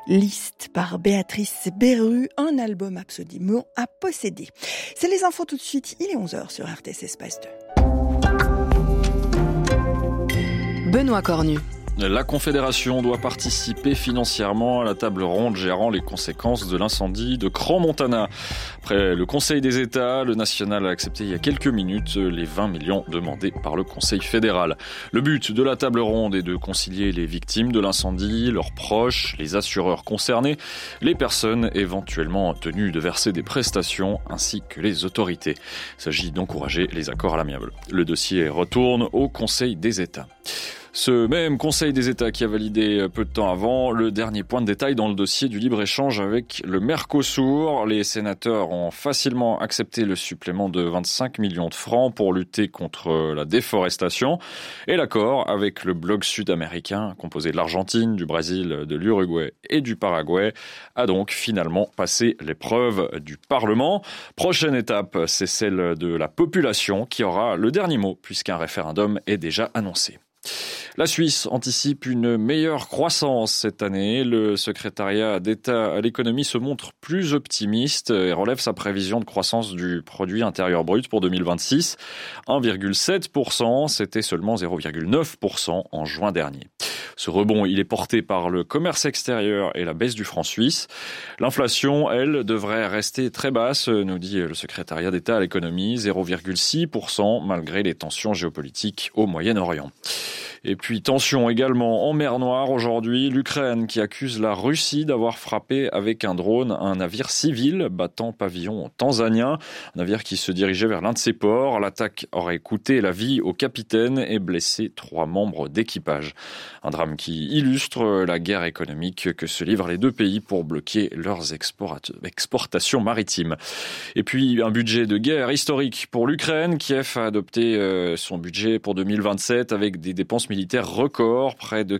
Liste par Béatrice Berru, un album absolument à posséder. C'est les infos tout de suite, il est 11h sur RTS Espace 2. Benoît Cornu. La Confédération doit participer financièrement à la table ronde gérant les conséquences de l'incendie de Crans-Montana. Après le Conseil des États, le national a accepté il y a quelques minutes les 20 millions demandés par le Conseil fédéral. Le but de la table ronde est de concilier les victimes de l'incendie, leurs proches, les assureurs concernés, les personnes éventuellement tenues de verser des prestations ainsi que les autorités. Il s'agit d'encourager les accords à l'amiable. Le dossier retourne au Conseil des États. Ce même Conseil des États qui a validé peu de temps avant le dernier point de détail dans le dossier du libre-échange avec le Mercosur. Les sénateurs ont facilement accepté le supplément de 25 millions de francs pour lutter contre la déforestation. Et l'accord avec le bloc sud-américain, composé de l'Argentine, du Brésil, de l'Uruguay et du Paraguay, a donc finalement passé l'épreuve du Parlement. Prochaine étape, c'est celle de la population qui aura le dernier mot puisqu'un référendum est déjà annoncé. La Suisse anticipe une meilleure croissance cette année. Le secrétariat d'État à l'économie se montre plus optimiste et relève sa prévision de croissance du produit intérieur brut pour 2026. 1,7%, c'était seulement 0,9% en juin dernier. Ce rebond, il est porté par le commerce extérieur et la baisse du franc suisse. L'inflation, elle, devrait rester très basse, nous dit le secrétariat d'État à l'économie, 0,6% malgré les tensions géopolitiques au Moyen-Orient. Et puis tension également en mer Noire aujourd'hui, l'Ukraine qui accuse la Russie d'avoir frappé avec un drone un navire civil battant pavillon tanzanien, un navire qui se dirigeait vers l'un de ses ports. L'attaque aurait coûté la vie au capitaine et blessé 3 membres d'équipage. Un drame qui illustre la guerre économique que se livrent les deux pays pour bloquer leurs exportations maritimes. Et puis un budget de guerre historique pour l'Ukraine. Kiev a adopté son budget pour 2027 avec des dépenses militaires records, près de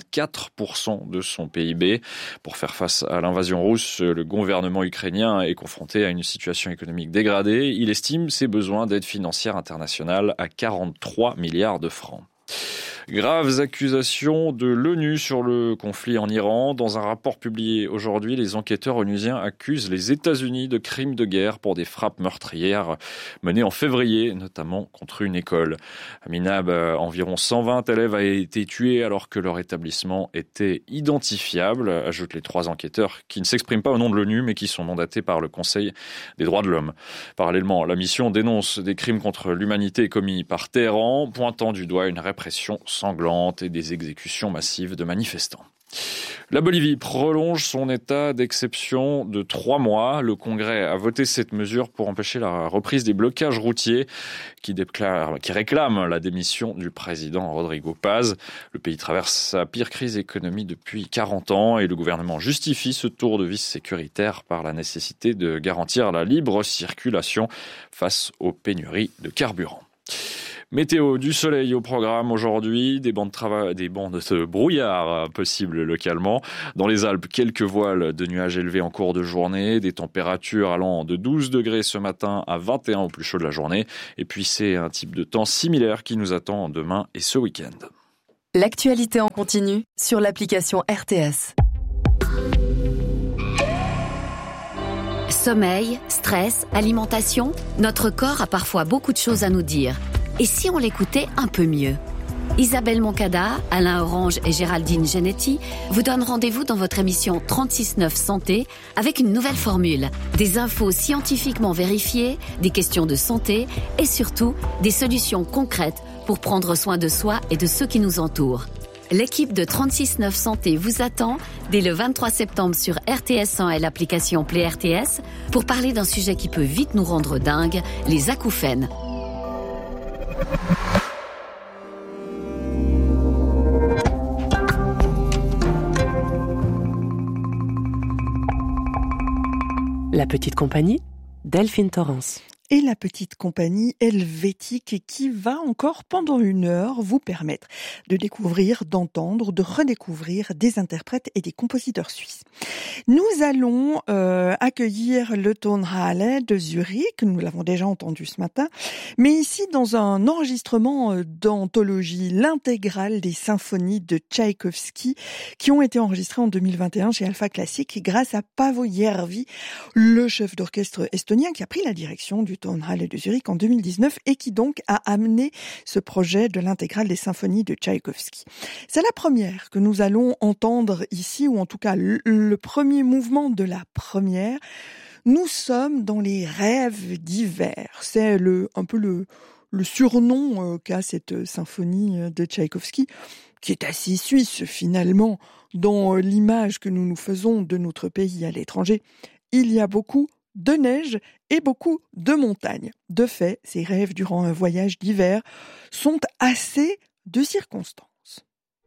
44% de son PIB. Pour faire face à l'invasion russe, le gouvernement ukrainien est confronté à une situation économique dégradée. Il estime ses besoins d'aide financière internationale à 43 milliards de francs. Graves accusations de l'ONU sur le conflit en Iran. Dans un rapport publié aujourd'hui, les enquêteurs onusiens accusent les États-Unis de crimes de guerre pour des frappes meurtrières menées en février, notamment contre une école. À Minab, environ 120 élèves ont été tués alors que leur établissement était identifiable, ajoutent les 3 enquêteurs qui ne s'expriment pas au nom de l'ONU mais qui sont mandatés par le Conseil des droits de l'homme. Parallèlement, la mission dénonce des crimes contre l'humanité commis par Téhéran, pointant du doigt une répression sanglante et des exécutions massives de manifestants. La Bolivie prolonge son état d'exception de 3 mois. Le Congrès a voté cette mesure pour empêcher la reprise des blocages routiers qui réclament la démission du président Rodrigo Paz. Le pays traverse sa pire crise économique depuis 40 ans et le gouvernement justifie ce tour de vis sécuritaire par la nécessité de garantir la libre circulation face aux pénuries de carburant. Météo, du soleil au programme aujourd'hui, des bandes de brouillard possibles localement. Dans les Alpes, quelques voiles de nuages élevés en cours de journée, des températures allant de 12 degrés ce matin à 21 au plus chaud de la journée. Et puis c'est un type de temps similaire qui nous attend demain et ce week-end. L'actualité en continu sur l'application RTS. Sommeil, stress, alimentation, notre corps a parfois beaucoup de choses à nous dire. Et si on l'écoutait un peu mieux ? Isabelle Moncada, Alain Orange et Géraldine Genetti vous donnent rendez-vous dans votre émission 36-9 Santé avec une nouvelle formule. Des infos scientifiquement vérifiées, des questions de santé et surtout des solutions concrètes pour prendre soin de soi et de ceux qui nous entourent. L'équipe de 36-9 Santé vous attend dès le 23 septembre sur RTS 100 et l'application Play RTS pour parler d'un sujet qui peut vite nous rendre dingues, les acouphènes. La petite compagnie, Delphine Torrance. et la petite compagnie helvétique qui va encore pendant 1 heure vous permettre de découvrir, d'entendre, de redécouvrir des interprètes et des compositeurs suisses. Nous allons accueillir le Tonhalle de Zurich, nous l'avons déjà entendu ce matin, mais ici dans un enregistrement d'anthologie, l'intégrale des symphonies de Tchaïkovski qui ont été enregistrées en 2021 chez Alpha Classic grâce à Paavo Järvi, le chef d'orchestre estonien qui a pris la direction du Tonhalle de Zurich en 2019 et qui donc a amené ce projet de l'intégrale des symphonies de Tchaïkovski. C'est la première que nous allons entendre ici, ou en tout cas le premier mouvement de la première. Nous sommes dans les rêves d'hiver. C'est un peu le surnom qu'a cette symphonie de Tchaïkovski, qui est assez suisse finalement dans l'image que nous nous faisons de notre pays à l'étranger. Il y a beaucoup de neige et beaucoup de montagnes. De fait, ces rêves durant un voyage d'hiver sont assez de circonstance.